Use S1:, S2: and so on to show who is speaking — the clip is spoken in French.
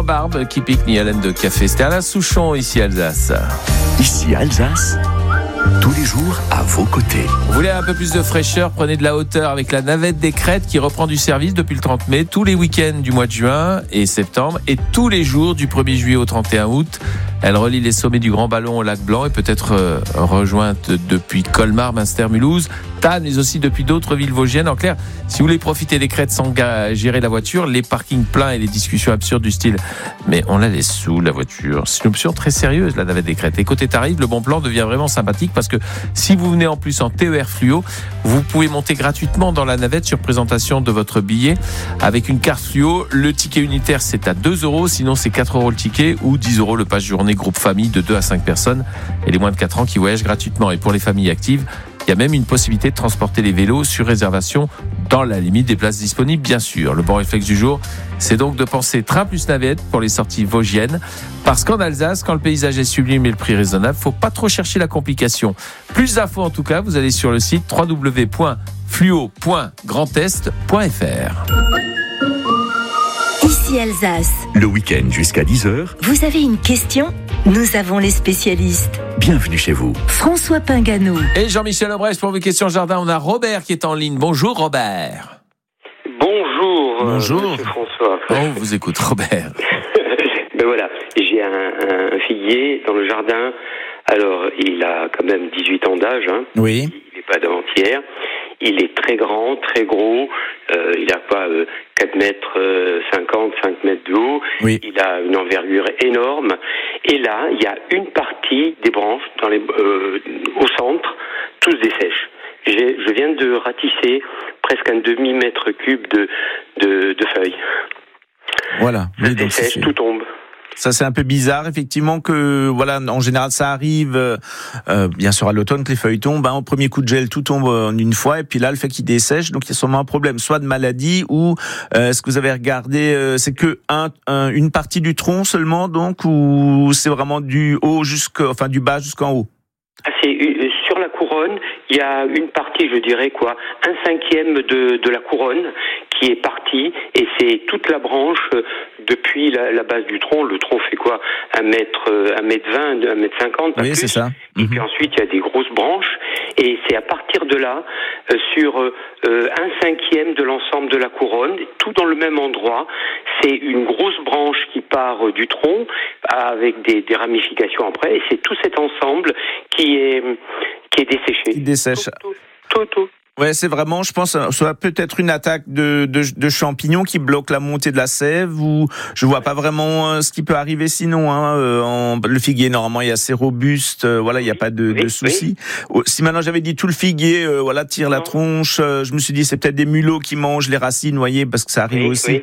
S1: sans barbe qui pique ni haleine de café. C'était Alain Souchon, ici Alsace.
S2: Ici Alsace, tous les jours à vos côtés.
S1: Vous voulez un peu plus de fraîcheur, prenez de la hauteur avec la navette des Crêtes qui reprend du service depuis le 30 mai, tous les week-ends du mois de juin et septembre et tous les jours du 1er juillet au 31 août. Elle relie les sommets du Grand Ballon au lac Blanc et peut être rejointe depuis Colmar, Münster, Mulhouse, Thann, mais aussi depuis d'autres villes vosgiennes. En clair, si vous voulez profiter des Crêtes sans gérer la voiture, les parkings pleins et les discussions absurdes du style « mais on la laisse sous la voiture », c'est une option très sérieuse, la navette des Crêtes. Et côté tarif, le bon plan devient vraiment sympathique parce que si vous venez en plus en TER fluo, vous pouvez monter gratuitement dans la navette sur présentation de votre billet avec une carte fluo. Le ticket unitaire, c'est à 2 €, sinon c'est 4 € le ticket ou 10 € le pass journée groupe famille de 2 à 5 personnes et les moins de 4 ans qui voyagent gratuitement. Et pour les familles actives, il y a même une possibilité de transporter les vélos sur réservation dans la limite des places disponibles, bien sûr. Le bon réflexe du jour, c'est donc de penser train plus navette pour les sorties vosgiennes. Parce qu'en Alsace, quand le paysage est sublime et le prix raisonnable, faut pas trop chercher la complication. Plus d'infos en tout cas, vous allez sur le site www.fluo.grandest.fr.
S3: Ici Alsace.
S2: Le week-end jusqu'à 10h,
S3: Vous avez une question ? Nous avons les spécialistes.
S2: bienvenue chez vous.
S3: François Pingano.
S1: Et Jean-Michel Aubrès pour vos questions jardin. On a Robert qui est en ligne. Bonjour Robert.
S4: Bonjour,
S1: Bonjour.
S4: Monsieur François.
S1: On vous écoute Robert.
S4: Ben voilà, j'ai un figuier dans le jardin. Alors, il a quand même 18 ans d'âge. Hein.
S1: Oui.
S4: Il n'est pas d'avant-hier. Il est très grand, très gros. Il a pas 4 mètres 50, 5 mètres de haut.
S1: Oui.
S4: Il a une envergure énorme. Et là, il y a une partie des branches au centre, tous dessèchent. Je viens de ratisser presque un demi-mètre cube de feuilles.
S5: Voilà.
S4: Ça
S5: Oui, donc
S4: dessèche, tout tombe.
S5: ça c'est un peu bizarre effectivement que voilà, en général ça arrive bien sûr à l'automne que les feuilles tombent, au premier coup de gel tout tombe en une fois et puis là le fait qu'il dessèche, donc il y a sûrement un problème soit de maladie ou est-ce que vous avez regardé c'est que une partie du tronc seulement donc ou c'est vraiment du bas jusqu'en haut?
S4: Sur la couronne, il y a une partie, je dirais un 1/5 de la couronne qui est partie et c'est toute la branche depuis la base du tronc. Le tronc fait 1 mètre 20, 1 mètre 50, pas
S5: Oui,
S4: plus.
S5: c'est ça.
S4: Et puis ensuite, il y a des grosses branches et c'est à partir de là, sur 1/5 de l'ensemble de la couronne, tout dans le même endroit, c'est une grosse branche qui part du tronc avec des ramifications après et c'est tout cet ensemble qui est desséché.
S5: Il dessèche.
S4: Tout.
S5: Ouais, c'est vraiment, je pense, soit peut-être une attaque de champignons qui bloque la montée de la sève, ou je vois pas vraiment ce qui peut arriver sinon. Le figuier normalement est assez robuste, il n'y a pas de souci. Oui. Si maintenant j'avais dit tout le figuier, tire la tronche, je me suis dit c'est peut-être des mulots qui mangent les racines, voyez, parce que ça arrive aussi. Oui.